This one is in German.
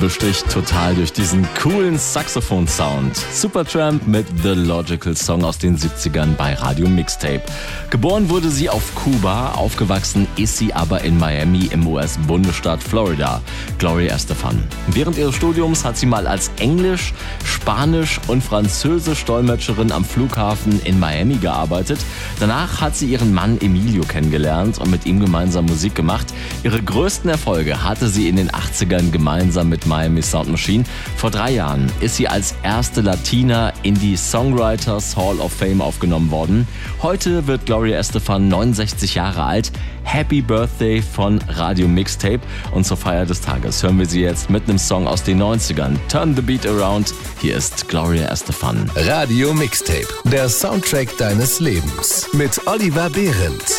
besticht total durch diesen coolen Saxophon-Sound. Supertramp mit The Logical Song aus den 70ern bei Radio Mixtape. Geboren wurde sie auf Kuba, aufgewachsen ist sie aber in Miami im US-Bundesstaat Florida. Gloria Estefan. Während ihres Studiums hat sie mal als Englisch-, Spanisch- und Französisch-Dolmetscherin am Flughafen in Miami gearbeitet. Danach hat sie ihren Mann Emilio kennengelernt und mit ihm gemeinsam Musik gemacht. Ihre größten Erfolge hatte sie in den 80ern gemeinsam mit Miami Sound Machine. Vor 3 Jahren ist sie als erste Latina in die Songwriters Hall of Fame aufgenommen worden. Heute wird Gloria Estefan 69 Jahre alt. Happy Birthday von Radio Mixtape. Und zur Feier des Tages hören wir sie jetzt mit einem Song aus den 90ern. Turn the Beat Around. Hier ist Gloria Estefan. Radio Mixtape, der Soundtrack deines Lebens. Mit Oliver Behrendt.